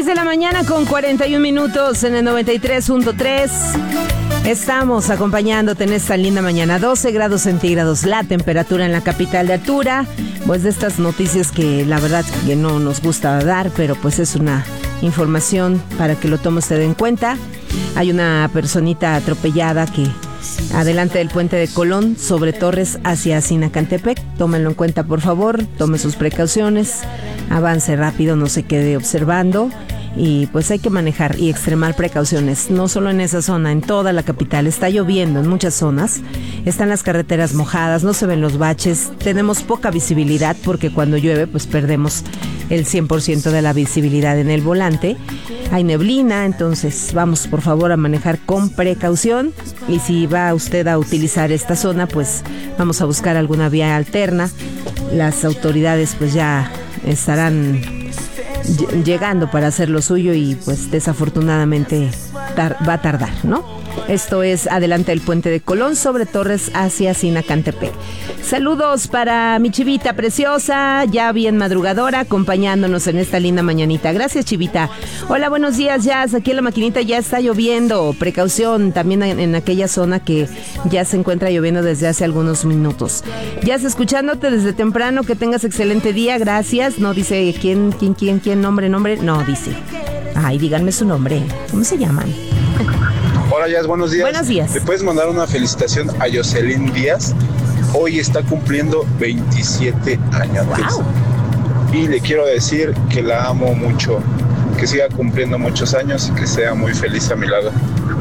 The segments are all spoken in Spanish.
de la mañana con 41 minutos en el 93.3. Estamos acompañándote en esta linda mañana. 12 grados centígrados la temperatura en la capital de altura. Pues de estas noticias que la verdad que no nos gusta dar, pero pues es una información para que lo tome usted en cuenta. Hay una personita atropellada que adelante del puente de Colón sobre Torres hacia Sinacantepec. Tómenlo en cuenta, por favor, tome sus precauciones, avance rápido, no se quede observando. Y pues hay que manejar y extremar precauciones, no solo en esa zona, en toda la capital. Está lloviendo en muchas zonas, están las carreteras mojadas, no se ven los baches, tenemos poca visibilidad porque cuando llueve pues perdemos el 100% de la visibilidad en el volante. Hay neblina, entonces vamos por favor a manejar con precaución, y si va usted a utilizar esta zona pues vamos a buscar alguna vía alterna. Las autoridades pues ya estarán llegando para hacer lo suyo y pues desafortunadamente va a tardar, ¿no? Esto es adelante del puente de Colón sobre Torres hacia Sinacantepec. Saludos para mi chivita preciosa, ya bien madrugadora, acompañándonos en esta linda mañanita. Gracias, chivita. Hola, buenos días, Jazz. Aquí en la maquinita ya está lloviendo. Precaución también en aquella zona que ya se encuentra lloviendo desde hace algunos minutos. Jazz, escuchándote desde temprano, que tengas excelente día. Gracias. No dice quién, nombre. No, dice. Ay, díganme su nombre. ¿Cómo se llaman? Hola, Jazz, buenos días. Buenos días. ¿Me puedes mandar una felicitación a Jocelyn Díaz? Hoy está cumpliendo 27 años. Wow. Y le quiero decir que la amo mucho, que siga cumpliendo muchos años y que sea muy feliz a mi lado.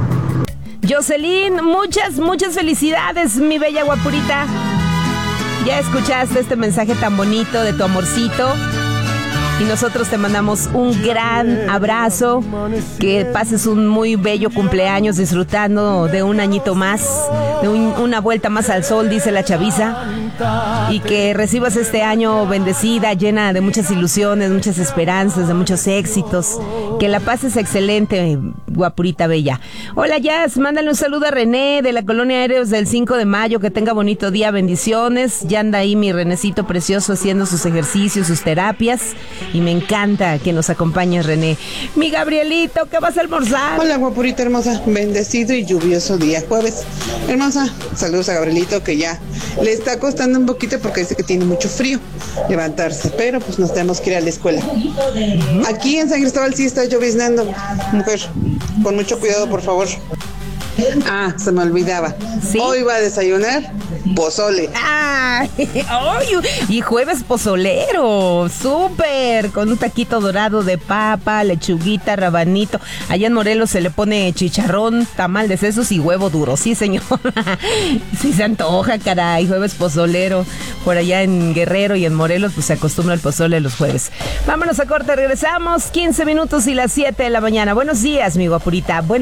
Jocelyn, muchas felicidades, mi bella guapurita. Ya escuchaste este mensaje tan bonito de tu amorcito. Y nosotros te mandamos un gran abrazo, que pases un muy bello cumpleaños disfrutando de un añito más, de una vuelta más al sol, dice la chaviza, y que recibas este año bendecida, llena de muchas ilusiones, muchas esperanzas, de muchos éxitos, que la pases excelente, guapurita bella. Hola, Jazz, mándale un saludo a René de la Colonia Aéreos del 5 de mayo, que tenga bonito día, bendiciones. Ya anda ahí mi Renecito precioso haciendo sus ejercicios, sus terapias. Y me encanta que nos acompañes, René. Mi Gabrielito, ¿qué vas a almorzar? Hola, guapurita hermosa. Bendecido y lluvioso día jueves. Hermosa, saludos a Gabrielito, que ya le está costando un poquito porque dice que tiene mucho frío levantarse, pero pues nos tenemos que ir a la escuela. Aquí en San Cristóbal sí está lloviznando, mujer. Con mucho cuidado, por favor. Ah, se me olvidaba. ¿Sí? Hoy va a desayunar pozole. ¡Ay! Y jueves pozolero, súper, con un taquito dorado de papa, lechuguita, rabanito. Allá en Morelos se le pone chicharrón, tamal de sesos y huevo duro. Sí, señor. Sí se antoja, caray, jueves pozolero. Por allá en Guerrero y en Morelos pues se acostumbra el pozole los jueves. Vámonos a corte, regresamos, 15 minutos y las 7 de la mañana. Buenos días, mi guapurita.